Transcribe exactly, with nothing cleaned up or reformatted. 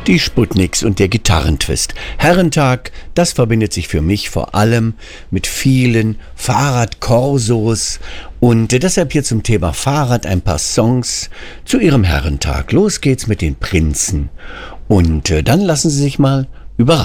Die Sputniks und der Gitarrentwist. Herrentag, das verbindet sich für mich vor allem mit vielen Fahrradkorsos und deshalb hier zum Thema Fahrrad ein paar Songs zu ihrem Herrentag. Los geht's mit den Prinzen und dann lassen Sie sich mal überraschen.